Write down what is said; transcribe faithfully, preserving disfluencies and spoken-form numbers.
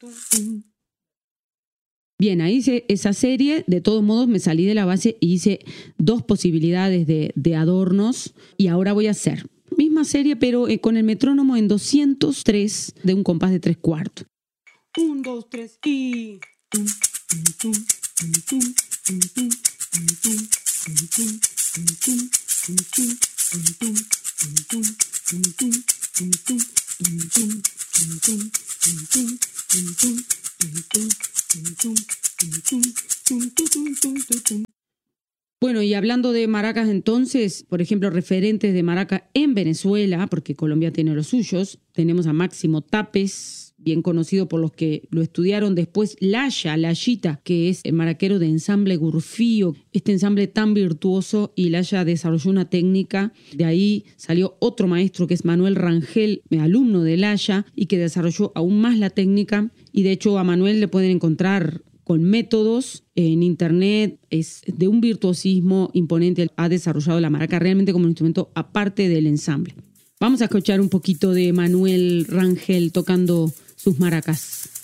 Bien, ahí hice esa serie. De todos modos, me salí de la base y hice dos posibilidades de, de adornos. Y ahora voy a hacer misma serie, pero con el metrónomo en doscientos tres de un compás de tres cuartos. Un, dos, tres y... Bueno, y hablando de maracas entonces, por ejemplo, referentes de maraca en Venezuela, porque Colombia tiene los suyos, tenemos a Máximo Tapes, bien conocido por los que lo estudiaron después, Laya, Layita, que es el maraquero de ensamble Gurfío, este ensamble tan virtuoso, y Laya desarrolló una técnica, de ahí salió otro maestro que es Manuel Rangel, alumno de Laya, y que desarrolló aún más la técnica, y de hecho a Manuel le pueden encontrar con métodos en internet, es de un virtuosismo imponente, ha desarrollado la maraca realmente como un instrumento aparte del ensamble. Vamos a escuchar un poquito de Manuel Rangel tocando sus maracas.